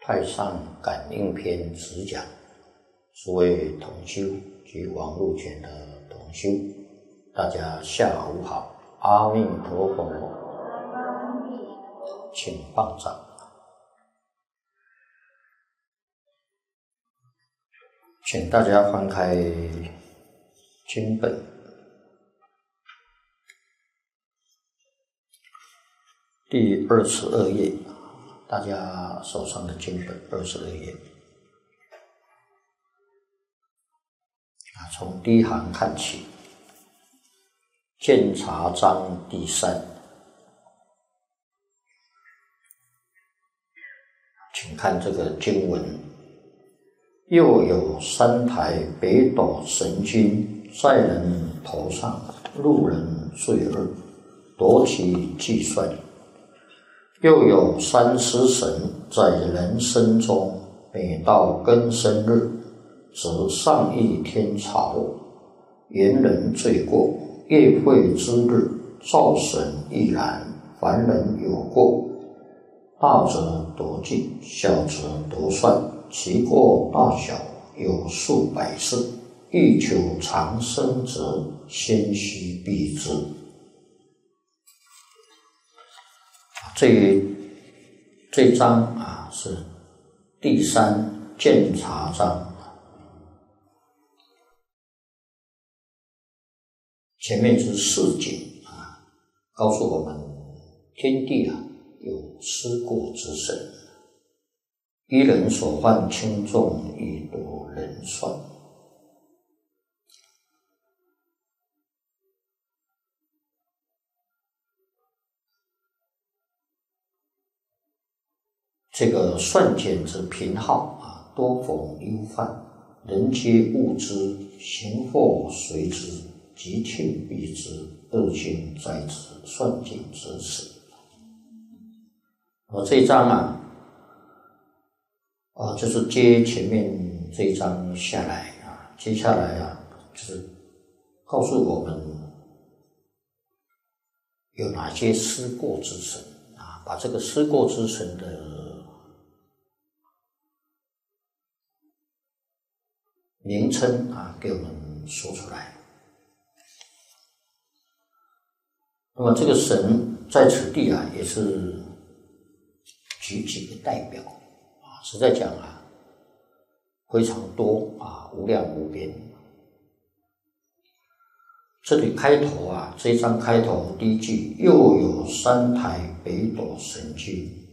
太上感应篇直讲，诸位同修及网络前的同修，大家下午好，阿弥陀佛，请放掌。请大家翻开经本第22页，大家手上的经本22页，从第一行看起，鉴察章第3，请看这个经文。又有3台北斗神君在人头上，路人罪恶，夺其计算。又有3尸神在人身中，每到庚申日，则上益天朝，言人罪过，夜会之日，灶神亦然。凡人有过，大则夺尽，小则夺算，其过大小有数百世，欲求长生者，先须避之。这章是第3鉴察章，前面是示警告诉我们天地有失过之神，依人所犯轻重，以夺人算。这个算减之贫好多逢忧患，人皆恶之，行祸随之，吉庆避之，恶行在之，算减之始。这一章就是接前面这一章下来接下来就是告诉我们有哪些失过之神把这个失过之神的名称给我们说出来。那么这个神在此地也是举几个代表实在讲非常多无量无边。这里开头这一章开头第一句，又有3台北斗神君